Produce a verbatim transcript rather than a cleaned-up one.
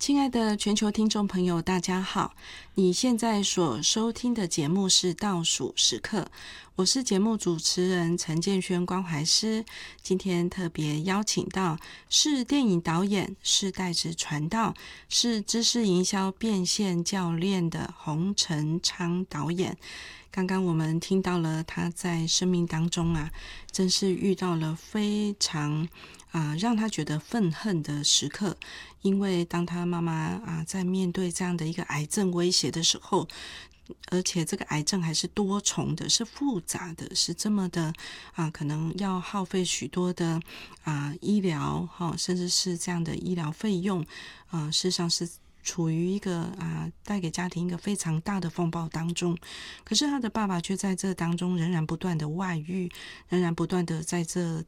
亲爱的全球听众朋友，大家好！你现在所收听的节目是倒数时刻，我是节目主持人陈建轩关怀师。今天特别邀请到是电影导演，是代职传道，是知识营销变现教练的洪承昌导演。刚刚我们听到了他在生命当中啊，真是遇到了非常啊让他觉得愤恨的时刻。因为当他妈妈啊在面对这样的一个癌症威胁的时候，而且这个癌症还是多重的，是复杂的，是这么的啊，可能要耗费许多的啊医疗哈、哦，甚至是这样的医疗费用啊，事实上是处于一个啊带给家庭一个非常大的风暴当中。可是他的爸爸却在这当中仍然不断的外遇，仍然不断的在这